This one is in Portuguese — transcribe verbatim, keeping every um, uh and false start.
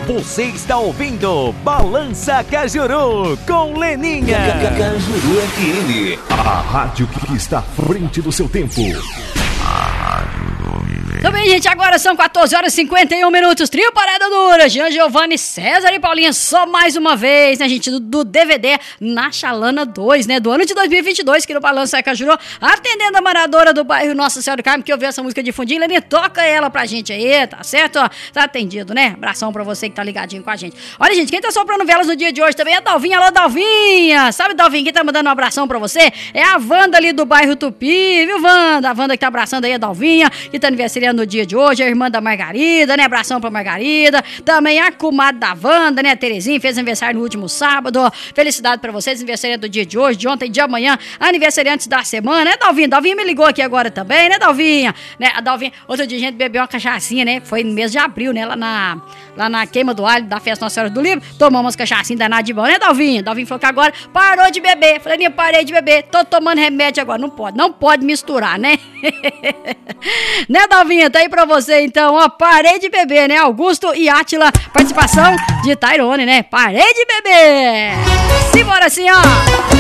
Você está ouvindo Balança Cajuru com Leninha. Cajuru F M, a rádio que está à frente do seu tempo. Tudo bem, gente, agora são quatorze horas e cinquenta e um minutos, trio Parada Dura, Jean Giovanni, César e Paulinha, só mais uma vez, né, gente, do, do D V D Na Chalana dois, né, do ano de dois mil e vinte e dois, que no Balança Cajuru, atendendo a moradora do bairro Nossa Senhora do Carmo, que ouviu essa música de fundinho, Leninha, toca ela pra gente aí, tá certo? Ó, tá atendido, né? Abração pra você que tá ligadinho com a gente. Olha, gente, quem tá soprando velas no dia de hoje também é a Dalvinha, alô, Dalvinha, sabe, Dalvinha, quem tá mandando um abração pra você? É a Wanda ali do bairro Tupi, viu, Wanda? A Wanda que tá abraçando aí a Dalvinha, que tá aniversariando no dia de hoje, a irmã da Margarida, né? Abração pra Margarida. Também a comadre da Wanda, né? A Terezinha fez aniversário no último sábado. Felicidade pra vocês, aniversariante do dia de hoje, de ontem, de amanhã, aniversariantes da semana, né, Dalvinha? Dalvinha me ligou aqui agora também, né, Dalvinha? Né? A Dalvinha, outro dia a gente bebeu uma cachaçinha, né? Foi no mês de abril, né? Lá na, lá na queima do alho da festa Nossa Senhora do Livro. Tomamos umas cachaçinhas danadas de bom, né, Dalvinha? Dalvinha falou que agora parou de beber. Falei, Ninha, parei de beber. Tô tomando remédio agora. Não pode, não pode misturar, né? Né, Dalvinha? Tá aí pra você, então, ó, parei de beber, né? Augusto e Átila, participação de Tairone, né? Parei de beber! Simbora assim, ó!